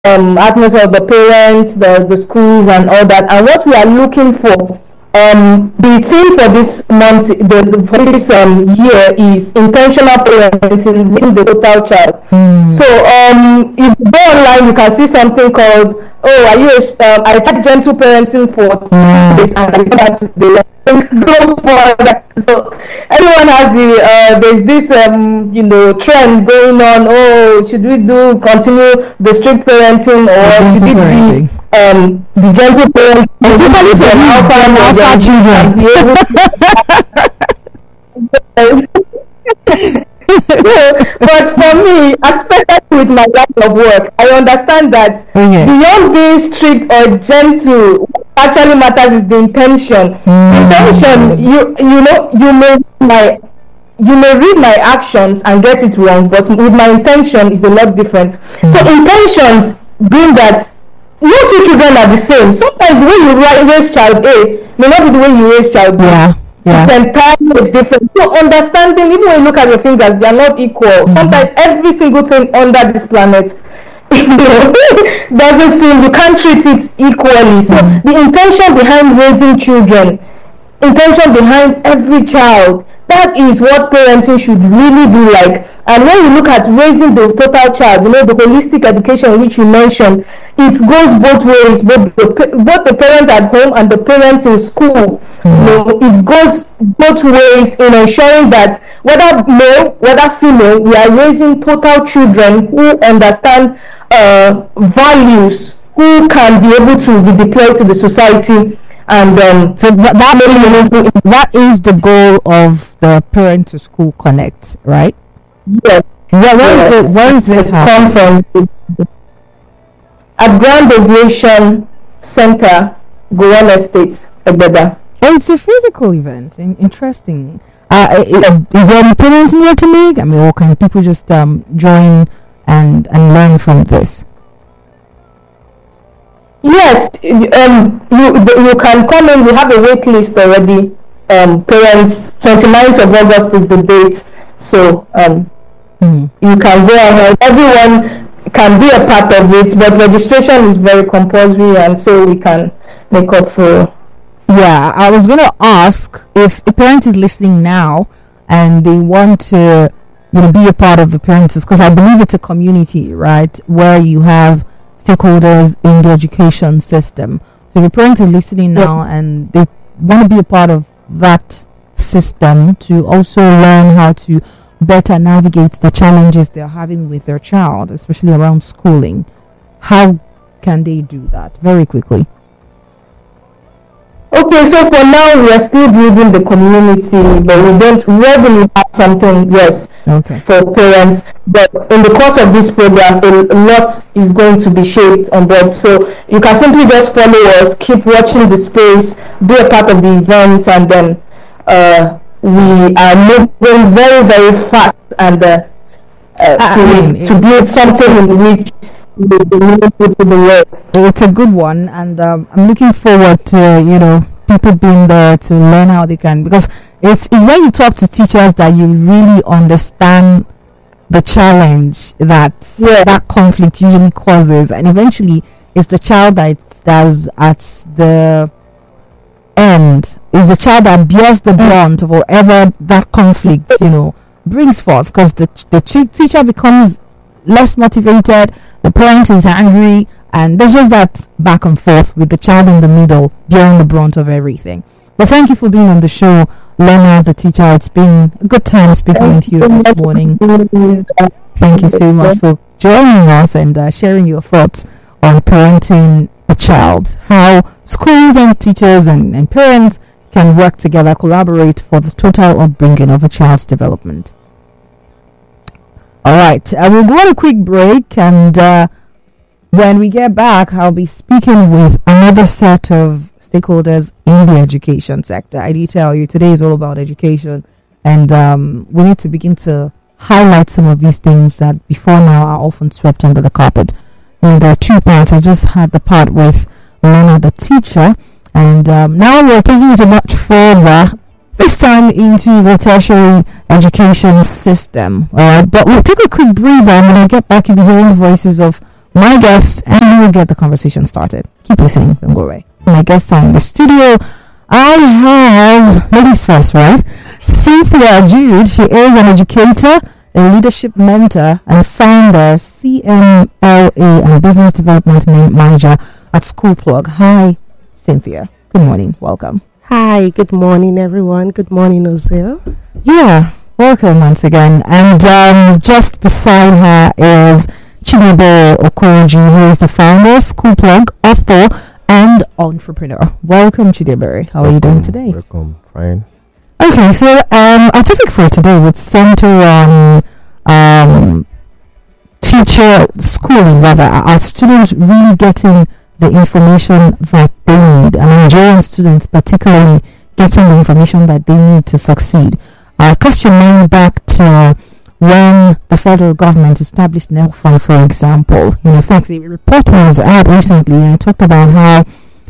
atmosphere of the parents, the schools, and all that. And what we are looking for, the theme for this month, for this year, is intentional parenting, meeting the total child. So if you go online, you can see something called, oh, are you I tried gentle parenting for 2 days, and I got to the go further. So everyone has there's this trend going on. Oh, should we continue the strict parenting, or should it be the gentle parenting, especially for alpha children? But for me, especially with my line of work, I understand that beyond being strict or gentle, what actually matters is the intention. Intention, you may read my actions and get it wrong, but with my intention is a lot different. So intentions being that no two children are the same. Sometimes the way you raise child A may not be the way you raise child B. It's entirely different. So understanding, even when you look at your fingers, they are not equal. Sometimes every single thing under this planet doesn't seem, you can't treat it equally. So the intention behind raising children, intention behind every child, that is what parenting should really be like. And when you look at raising the total child, the holistic education which you mentioned, it goes both ways, both the parents at home and the parents in school. It goes both ways in ensuring that whether male, whether female, we are raising total children who understand values, who can be able to be deployed to the society. And so that is the goal of the Parent to School Connect, right? Yes. Where is this conference? At Grand Aviation Center, Gowan Estate, Egbeda. Oh, it's a physical event. Interesting. Is there any payments near to make? I mean, or can people just join and learn from this? Yes, you can come in. We have a wait list already. Parents, 29th of August is the date. So you can go ahead. Everyone can be a part of it, but registration is very compulsory, and so we can make up for. Yeah, I was going to ask if a parent is listening now and they want to, be a part of the parents, because I believe it's a community, right, where you have stakeholders in the education system. So if a parent is listening now and they want to be a part of that system to also learn how to better navigate the challenges they're having with their child, especially around schooling, how can they do that? Very quickly. Okay, so for now we are still building the community, but we don't really have something, for parents. But in the course of this program, a lot is going to be shaped on board. So you can simply just follow us, keep watching the space, be a part of the event, and then we are moving very, very fast and to build something in which it's a good one, and I'm looking forward to people being there to learn how they can, because it's when you talk to teachers that you really understand the challenge that that conflict usually causes, and eventually it's the child that's at the end, is the child that bears the brunt of whatever that conflict brings forth, because the teacher becomes less motivated, the parent is angry, and there's just that back and forth with the child in the middle bearing the brunt of everything. But thank you for being on the show, Lena, the teacher. It's been a good time speaking with you this morning. Thank you so much for joining us and sharing your thoughts on parenting a child, how schools and teachers and parents can work together, collaborate for the total upbringing of a child's development. All right, I will go on a quick break, and when we get back, I'll be speaking with another set of stakeholders in the education sector. I did tell you today is all about education, and we need to begin to highlight some of these things that before now are often swept under the carpet. And there are two parts. I just had the part with Lena, the teacher, and now we're taking it a much further, this time into the tertiary education system. But we'll take a quick breather, and when I get back, you'll be hearing the voices of my guest, and we will get the conversation started. Keep listening, don't go away. My guests are in the studio. I have, ladies first, right? Cynthia Jude. She is an educator, a leadership mentor, and founder, CMLA, and a business development manager at School Plug. Hi, Cynthia. Good morning. Welcome. Hi, good morning, everyone. Good morning, Ozil. Yeah, welcome once again. And just beside her is Chidiebere Okoroji, who is the founder, School Plug, author, and entrepreneur. Welcome, Chidiebere. How are you doing today? Welcome. Fine. Okay, so our topic for today would center on teacher schooling, rather, our students really getting the information that they need, and Nigerian students particularly getting the information that they need to succeed. Cast your mind back to when the federal government established NELFund, for example. In fact, a report was out recently and it talked about how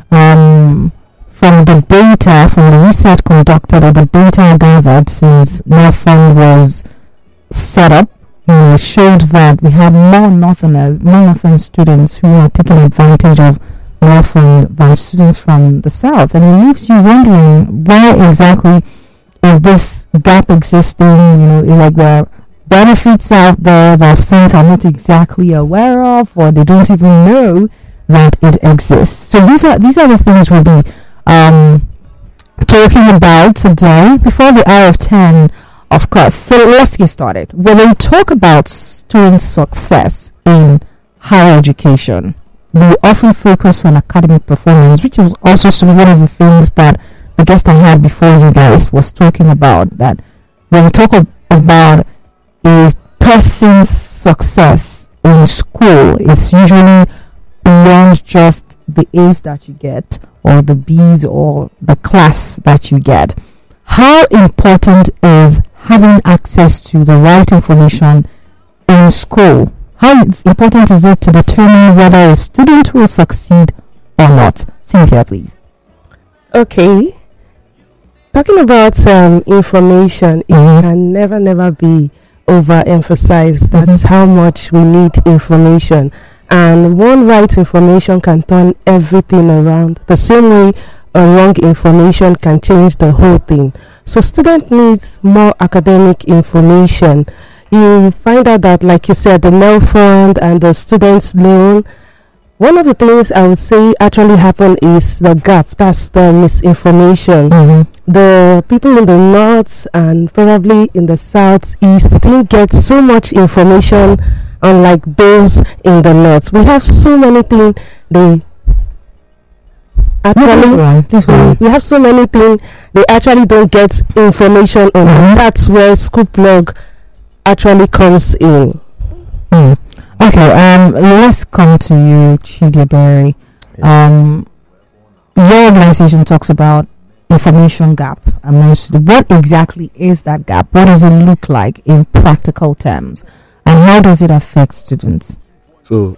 from the data, from the research conducted or the data gathered since NELFund was set up, showed that we had more Northern students who are taking advantage of NELFund than students from the South. And it leaves you wondering, why exactly is this gap existing? Is like there are benefits out there that students are not exactly aware of, or they don't even know that it exists. So these are the things we'll be talking about today before the hour of 10, of course. So let's get started. When we talk about student success in higher education, we often focus on academic performance, which is also one of the things that the guest I had before you guys was talking about. That when we talk about a person's success in school, it's usually beyond just the A's that you get or the B's or the class that you get. How important is having access to the right information in school? How important is it to determine whether a student will succeed or not? Cynthia, please. Okay. Talking about information, it can never be overemphasized. That's how much we need information. And one right information can turn everything around. The same way a wrong information can change the whole thing. So student needs more academic information. You find out that, like you said, the NELFund and the students' loan, one of the things I would say actually happen is the gap. That's the misinformation. The people in the north and probably in the southeast didn't get so much information unlike those in the north. We have so many things they actually we have so many things they actually don't get information on. That's where School Plug actually comes in. Okay, let's come to you, Chidiebere. Your organization talks about information gap amongst. What exactly is that gap? What does it look like in practical terms, and how does it affect students? So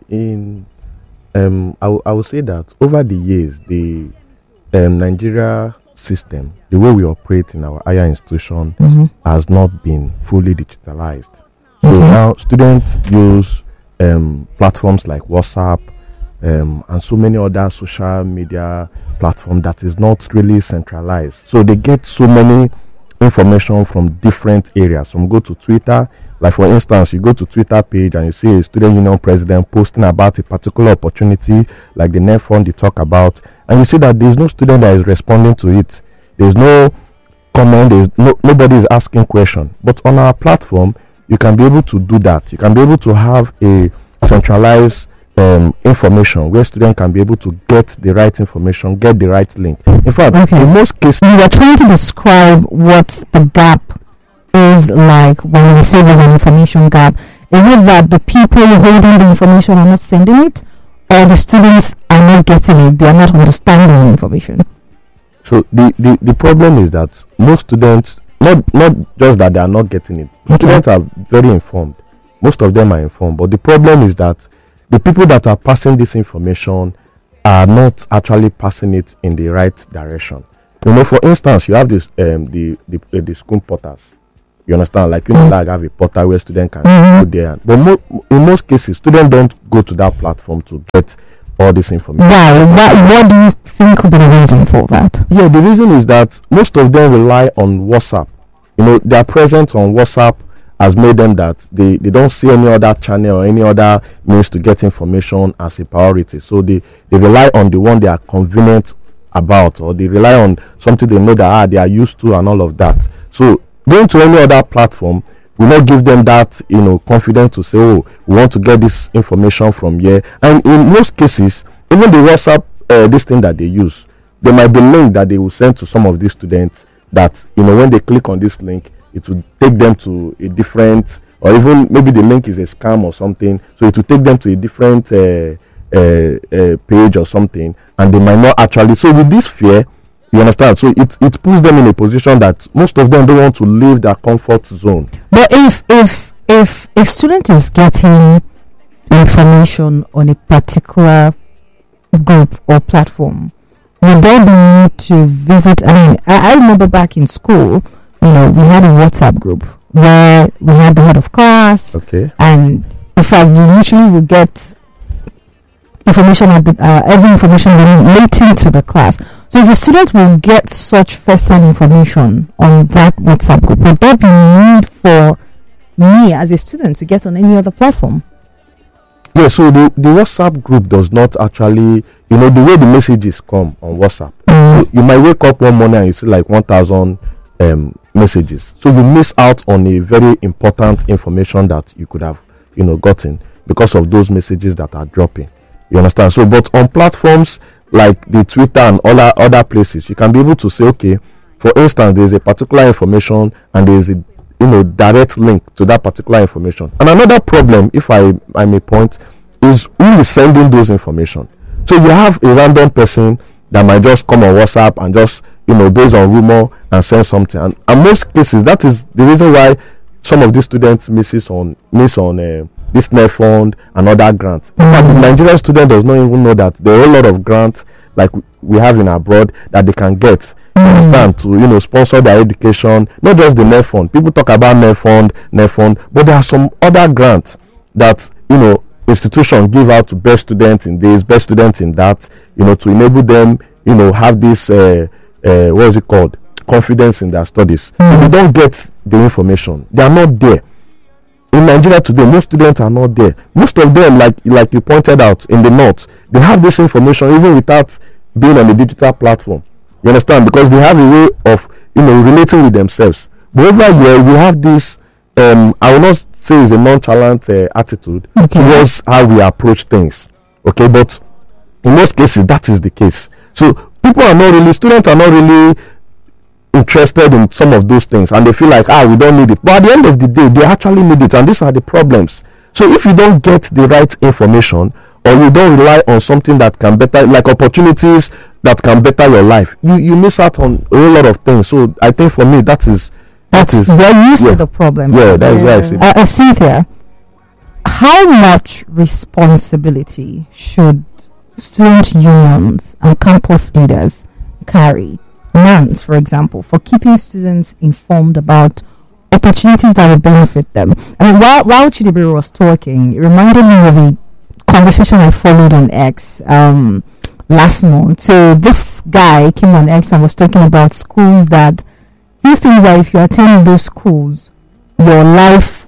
I would say that over the years, the Nigeria system, the way we operate in our higher institution, has not been fully digitalized. So now students use platforms like WhatsApp and so many other social media platforms that is not really centralized. So they get so many information from different areas. Some go to Twitter. Like for instance, you go to Twitter page and you see a student union president posting about a particular opportunity, like the NELFund they talk about, and you see that there's no student that is responding to it. There's no comment. Nobody is asking question. But on our platform, you can be able to do that. You can be able to have a centralized information where students can be able to get the right information, get the right link. In fact, in most cases, you were trying to describe what the gap is like when we say there's an information gap. Is it that the people holding the information are not sending it, or the students are not getting it, they are not understanding the information? So the problem is that most students, not just that they are not getting it, students are very informed. Most of them are informed, but the problem is that the people that are passing this information are not actually passing it in the right direction. For instance, you have this the school portals. You understand? Like Unilag have a portal where students can go there. But in most cases, students don't go to that platform to get all this information. What do you think could be the reason for that? Yeah, the reason is that most of them rely on WhatsApp. Their presence on WhatsApp has made them that they don't see any other channel or any other means to get information as a priority. So they rely on the one they are convenient about, or they rely on something they know that they are used to and all of that. So going to any other platform will not give them that confidence to say, oh, we want to get this information from here. And in most cases, even the WhatsApp this thing that they use, there might be link that they will send to some of these students that when they click on this link, it will take them to a different, or even maybe the link is a scam or something, so it will take them to a different page or something, and they might not actually. So with this fear, you understand, so it puts them in a position that most of them don't want to leave their comfort zone. But if a student is getting information on a particular group or platform, would there be need to visit? I mean, I remember back in school, we had a WhatsApp group where we had the head of class. Okay. And in fact, you literally will get information every information relating to the class. So if the students will get such first-hand information on that WhatsApp group, would there be need for me as a student to get on any other platform? Yeah, so the WhatsApp group does not actually, the way the messages come on WhatsApp, you might wake up one morning and you see like 1,000 messages. So you miss out on a very important information that you could have, gotten because of those messages that are dropping. You understand? So, but on platforms like the Twitter and all other places, you can be able to say, okay, for instance, there's a particular information and there's a direct link to that particular information. And another problem, if I may point, is who is sending those information. So you have a random person that might just come on WhatsApp and just based on rumor and send something. And most cases, that is the reason why some of these students miss on this NEF fund and other grants. In fact, the Nigerian student does not even know that there are a lot of grants like we have in abroad that they can get. Understand, to sponsor their education, not just the NEF fund. People talk about NEF fund, but there are some other grants that institutions give out to best students in this, best students in that, to enable them, have this what is it called, confidence in their studies. If they don't get the information, they are not there. In Nigeria today, most students are not there. Most of them, like you pointed out, in the north, they have this information even without being on the digital platform. You understand? Because they have a way of relating with themselves. But over here we have this I will not say it's a nonchalant attitude towards how we approach things. Okay, but in most cases that is the case. So students are not really interested in some of those things, and they feel like we don't need it. But at the end of the day, they actually need it, and these are the problems. So if you don't get the right information, or you don't rely on something that can better, like opportunities that can better your life, you miss out on a whole lot of things. So I think for me that is where you see the problem. Yeah, that is where I see it. Cynthia, how much responsibility should student unions and campus leaders carry, NANS for example, for keeping students informed about opportunities that will benefit them? I mean, while Chidibere was talking, it reminded me of a conversation I followed on X last month. So this guy came on X and was talking about schools that he thinks that if you attend those schools, your life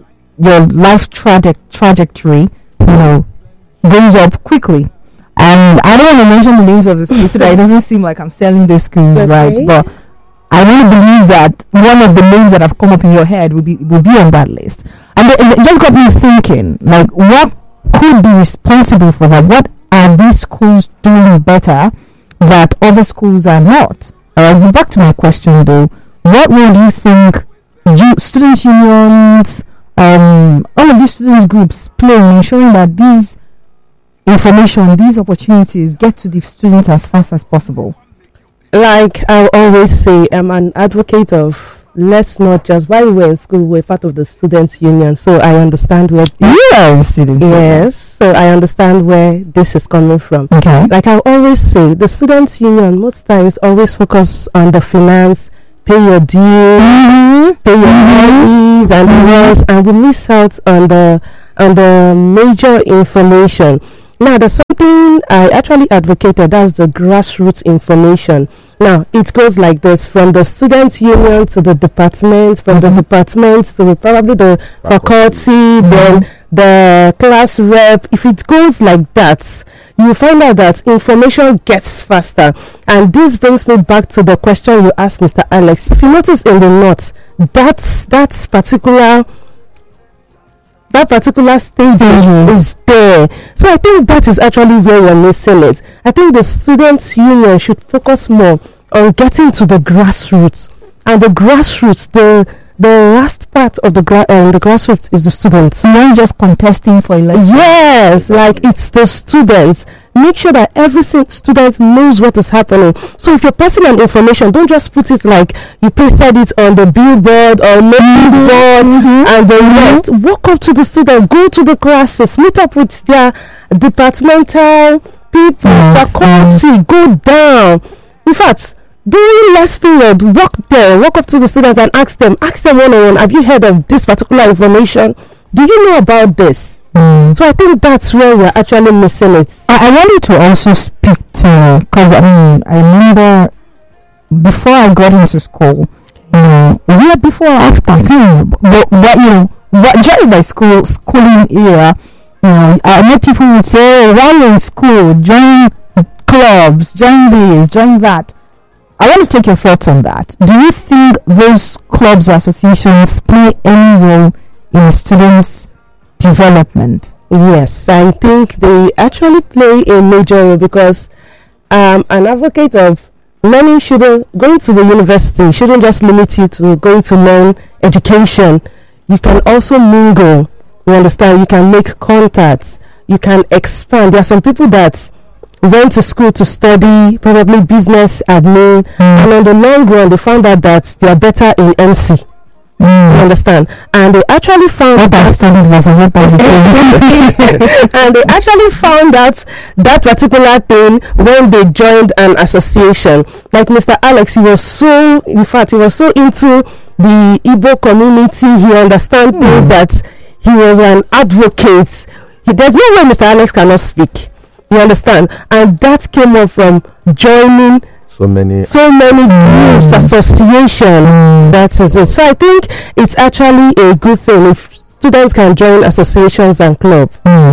trajectory, goes up quickly. And I don't want to mention the names of the schools so that it doesn't seem like I'm selling those schools, right? But I really believe that one of the names that have come up in your head will be on that list. And it just got me thinking, like, what could be responsible for that? What are these schools doing better that other schools are not? Back to my question though, what role do you think student unions, all of these students groups play in ensuring that these information, these opportunities get to the students as fast as possible? Like I always say, I'm an advocate of let's not just, while we were in school, we're part of the students union, so I understand where you are in students. Yes, so I understand where this is coming from. Okay. Like I always say, the students union most times always focus on the finance, pay your dues, pay your fees and the rest, and we miss out on the major information. Now, there's something I actually advocated, that's the grassroots information. Now, it goes like this: from the students' union to the department, from the department to probably the faculty, then the class rep. If it goes like that, you find out that information gets faster. And this brings me back to the question you asked, Mr. Alex. If you notice in the north, that particular stage is there. So I think that is actually where we're missing it. I think the students' union should focus more on getting to the grassroots. And the grassroots, the last part of the grassroots is the students. Not just contesting for election. Yes, like it's the students. Make sure that every student knows what is happening. So if you're passing an information, don't just put it like you pasted it on the billboard or notice board and the rest. Walk up to the student, go to the classes, meet up with their departmental people, faculty, go down. In fact, during last period, walk up to the students and ask them one-on-one, have you heard of this particular information? Do you know about this? So I think that's where we're actually missing it. I wanted to also speak to, because I remember before I got into school, before or after, during my schooling era, I know people would say, while you're in school, join clubs, join this, join that. I want to take your thoughts on that. Do you think those clubs or associations play any role in a student's development? Yes, I think they actually play a major role, because an advocate of learning going to the university shouldn't just limit you to going to learn education. You can also mingle, you understand, you can make contacts, you can expand. There are some people that went to school to study probably business admin, and on the long run they found out that they are better in MC. You understand? And they actually found and they actually found out that particular thing when they joined an association. Like Mr. Alex, he was so into the Igbo community. He understands things, that he was an advocate. There's no way Mr. Alex cannot speak. You understand? And that came up from joining so many groups, association. That is it. So I think it's actually a good thing if students can join associations and clubs.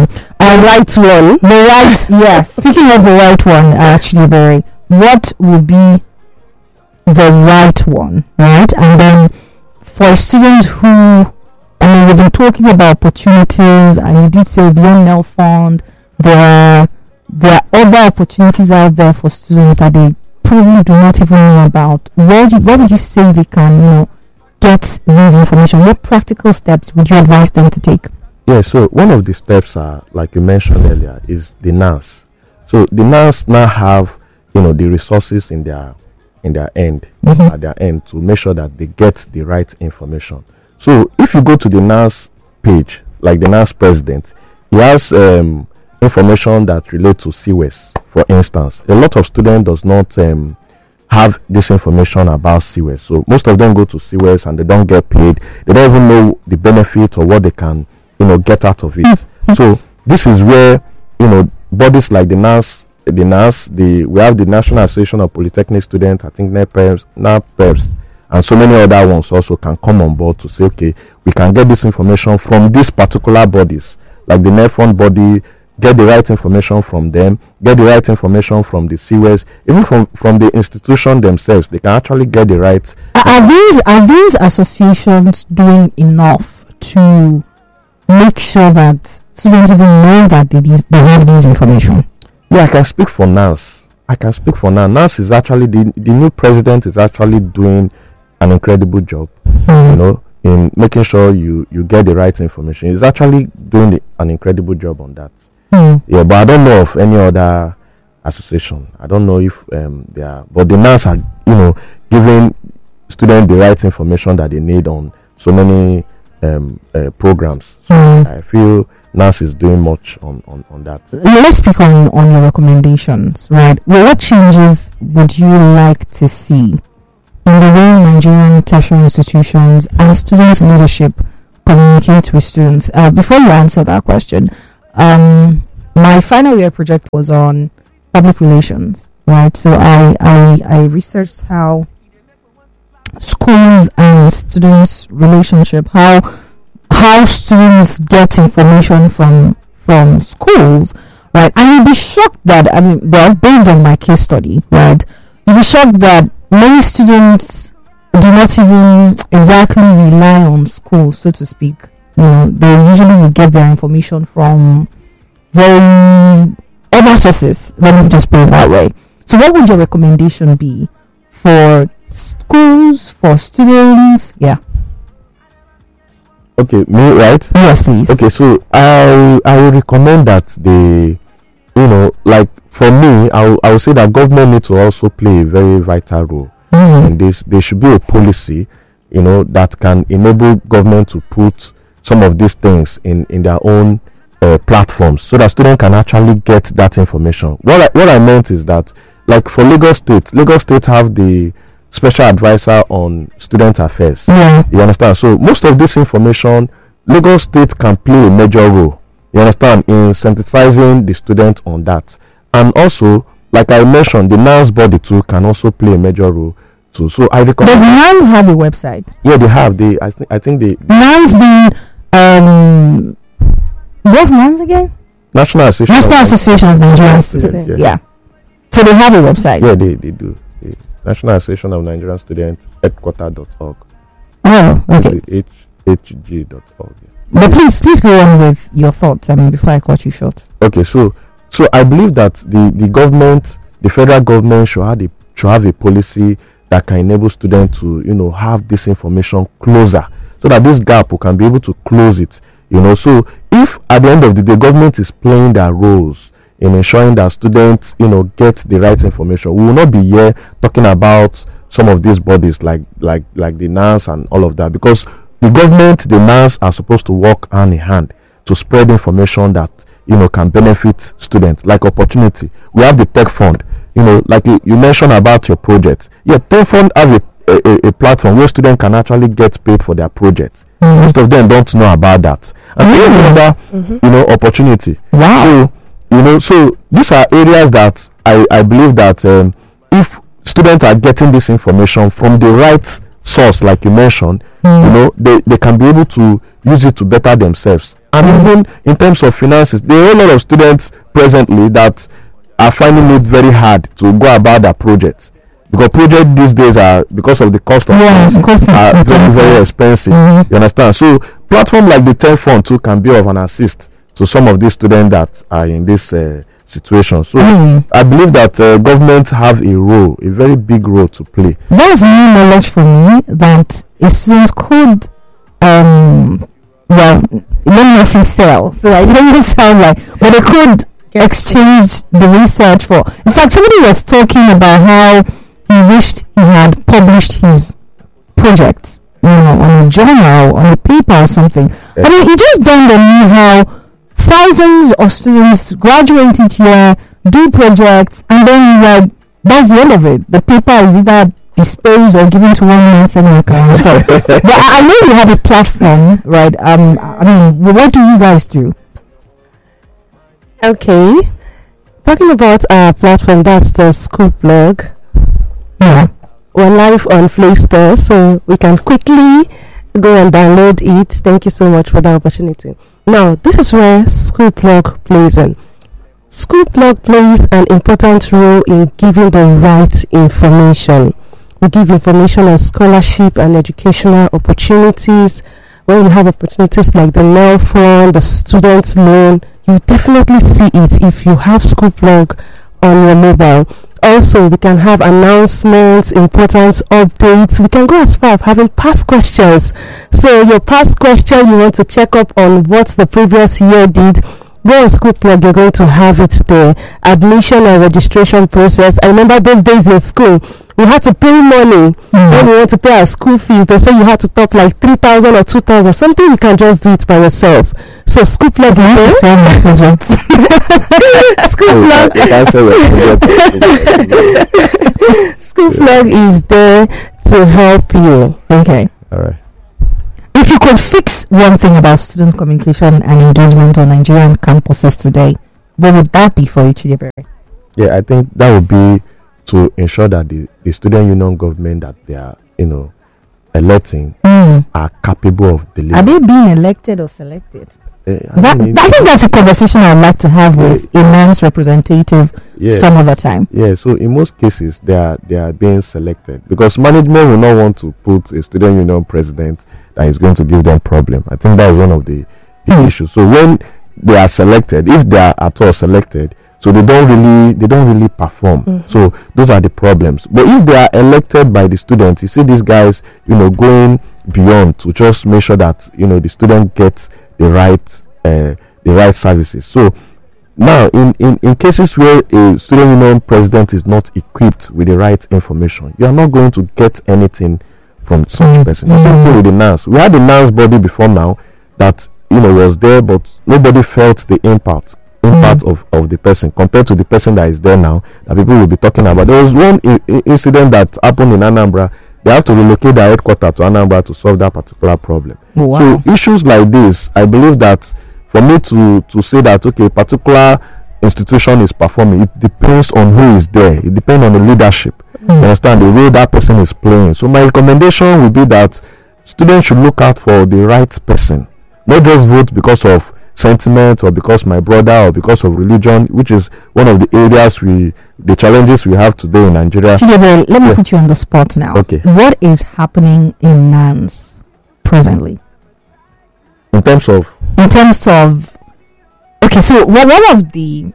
Yes. Speaking of the right one, actually, Barry, what would be the right one, right? And then for students who, we've been talking about opportunities, and you did say beyond NEL Fund, there are other opportunities out there for students that they probably do not even know about. What would you say they can, get this information? What practical steps would you advise them to take? Yeah, so one of the steps are, like you mentioned earlier, is the NAS. So the NAS now have, the resources in their end, at their end, to make sure that they get the right information. So if you go to the NAS page, like the NAS president, he has information that relate to CWES. For instance, a lot of students does not have this information about CWES. So most of them go to CWES and they don't get paid. They don't even know the benefit or what they can, get out of it. So this is where, bodies like the NAS, we have the National Association of Polytechnic Students, I think NAPERS, and so many other ones also can come on board to say, okay, we can get this information from these particular bodies, like the NEFON body, get the right information from them, get the right information from the CWES, even from the institution themselves. They can actually get the right. Are these associations doing enough to make sure that students even know that they have this information? Yeah, I can speak for NAS. NAS is actually, the new president is actually doing an incredible job, in making sure you get the right information. He's actually doing an incredible job on that. Yeah, but I don't know of any other association. I don't know if they are, but the NAS are, giving students the right information that they need on so many programs. So I feel NAS is doing much on that. Let's speak on your recommendations, right? Well, what changes would you like to see in the way Nigerian tertiary institutions and student leadership communicate with students? Before you answer that question, my final year project was on public relations, right? So I researched how schools and students relationship, how students get information from schools, right? And you'll be shocked that, based on my case study, right, you'll be shocked that many students do not even exactly rely on school, so to speak. They usually will get their information from very other sources. Let me just put it that way. So what would your recommendation be for schools, for students? Yeah. Okay, me, right? Yes, please. Okay, so I will recommend that like for me, I will say that government need to also play a very vital role in this. There should be a policy, that can enable government to put some of these things in their own platforms, so that students can actually get that information. What I meant is that, like for Lagos State have the special advisor on student affairs. Yeah. You understand? So most of this information, Lagos State can play a major role, you understand, in sensitizing the student on that. And also, like I mentioned, the NANS body too can also play a major role too. So I recommend. Does NANS have a website? Yeah, they have. I think they. NANS being what's NANS again? National Association of Nigerian Students. Yeah. So they have a website. Yeah, they do. The National Association of Nigerian Students headquarter.org. Oh, okay. hg.org. But please go on with your thoughts. Before I cut you short. Okay, so I believe that the government, the federal government, should have a policy that can enable students to have this information closer, so that this gap we can be able to close it. So if at the end of the day government is playing their roles in ensuring that students get the right information, we will not be here talking about some of these bodies like the NANS and all of that, because the government, the NANS are supposed to work hand in hand to spread information that can benefit students, like opportunity. We have the Tech Fund, like you mentioned about your project. Yeah, Tech Fund have a platform where students can actually get paid for their projects. Most of them don't know about that, and another opportunity. Wow. So these are areas that I believe that if students are getting this information from the right source, like you mentioned, they can be able to use it to better themselves. And even in terms of finances, there are a lot of students presently that are finding it very hard to go about their projects, because projects these days are, because of the cost of things, are very, very expensive. You understand? So platform like the Tech Fund too can be of an assist to some of these students that are in this situation. So I believe that government have a role, a very big role to play. That's new knowledge for me, that a student could let me say sell, so it doesn't sound like, but they could exchange the research for. In fact, somebody was talking about how he wished he had published his project, on a journal, on a paper or something. It just dawned on me how thousands of students graduate each year, do projects, and then that's the end of it. The paper is either disposed or given to one man selling kind of stuff. But I know you have a platform, right? What do you guys do? Okay, talking about our platform, that's the School Blog. Yeah, we're live on Play Store, so we can quickly go and download it. Thank you so much for the opportunity. Now, this is where School Blog plays in. School Blog plays an important role in giving the right information. We give information on scholarship and educational opportunities. When we have opportunities like the NEL Fund, the student loan, you definitely see it if you have School Blog on your mobile. Also, we can have announcements, important updates. We can go as far as having past questions. So your past question, you want to check up on what the previous year did, go on School Blog, you're going to have it there. Admission and registration process. I remember those days in school, we had to pay money when we want to pay our school fees. They say you had to top like 3,000 or 2,000, something you can just do it by yourself. So School Blog is there. School Blog is there to help you. Okay. All right. If you could fix one thing about student communication and engagement on Nigerian campuses today, what would that be for you, Chidebere? Yeah, I think that would be to ensure that the student union government that they are, electing are capable of delivering. Are they being elected or selected? I I think that's a conversation I'd like to have with a man's representative some other time. Yeah, so in most cases they are being selected because management will not want to put a student union president that is going to give them problem. I think that is one of the issues. So when they are selected, if they are at all selected, so they don't really perform. So those are the problems. But if they are elected by the students, you see these guys, going beyond to just make sure that the student gets the right services. So now in cases where a student union president is not equipped with the right information, you are not going to get anything from such person. The same thing with the NANS. We had the NANS body before now that was there, but nobody felt the impact of the person compared to the person that is there now that people will be talking about. There was one incident that happened in Anambra. They have to relocate their headquarters to Anambra to solve that particular problem. Wow. So issues like this, I believe that for me to say that a particular institution is performing, it depends on who is there. It depends on the leadership. You understand the way that person is playing. So my recommendation would be that students should look out for the right person, not just vote because of sentiment or because my brother or because of religion, which is one of the areas the challenges we have today in Nigeria. Chidebere, let me put you on the spot now. Okay. What is happening in NANS presently? In terms of okay, so one of the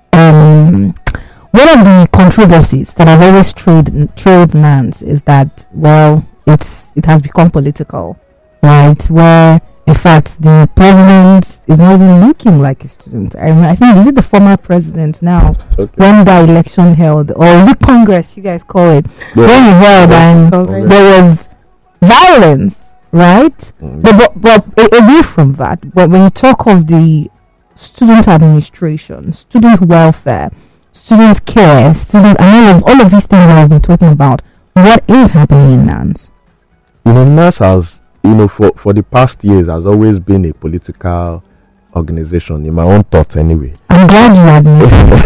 controversies that has always trailed NANS is that it has become political, right? Where in fact the president is not even looking like a student. I think, is it the former president now? Okay. When the election held, or is it Congress you guys call it? Yeah. When he held and there was violence, right? But away from that, but when you talk of the student administration, student welfare, student care, and all of these things that I've been talking about, what is happening in NANS? NANS has, for the past years has always been a political organization, in my own thoughts anyway. I'm glad you admit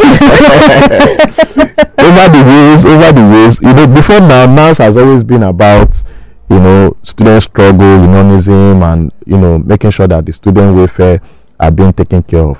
it. over the years, before now, NANS has always been about, student struggle, unionism, and, making sure that the student welfare are being taken care of.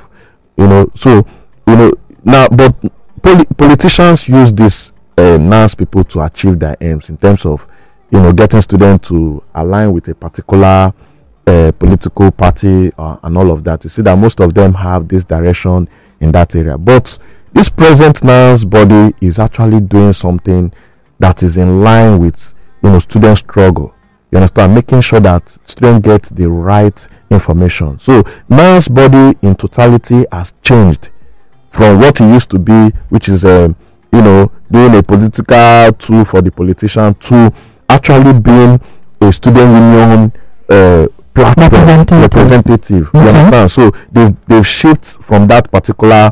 Now, but politicians use this NANS people to achieve their aims in terms of, getting students to align with a particular political party and all of that. You see that most of them have this direction in that area. But this present NANS body is actually doing something that is in line with, student struggle. You understand? Making sure that students get the right information. So NANS body in totality has changed from what it used to be, which is being a political tool for the politician, to actually being a student union platform representative. You understand? So they've shifted from that particular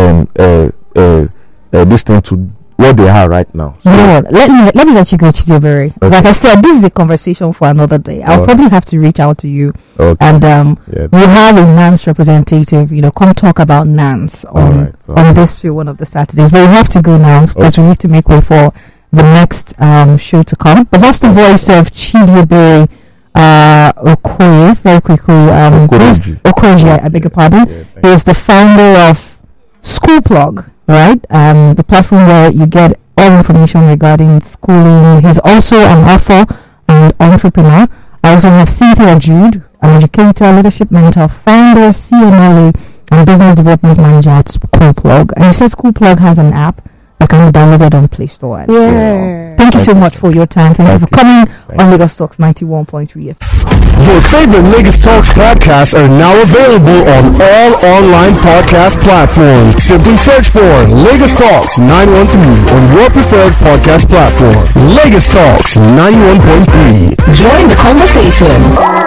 this thing to what they are right now. So let me let you go, Chidebere. Okay. Like I said, this is a conversation for another day. I'll probably have to reach out to you, and we'll have a NANS representative, come talk about NANS on this show one of the Saturdays. But we have to go now because we need to make way for the next show to come. But that's the voice of Chidebere Okoye. Very quickly, Okoye, I beg your pardon. He is the founder of School Plug, right? The platform where you get all information regarding schooling. He's also an author and entrepreneur. I also have Cynthia Jude, an educator, leadership mentor, founder, CMLA, and business development manager at School Plug. And you said School Plug has an app that can be downloaded on Play Store. Yeah. Thank you so much for your time. Thank you for coming on Lagos Talks 91.3 FM. Your favorite Lagos Talks podcasts are now available on all online podcast platforms. Simply search for Lagos Talks 913 on your preferred podcast platform. Lagos Talks 91.3. Join the conversation.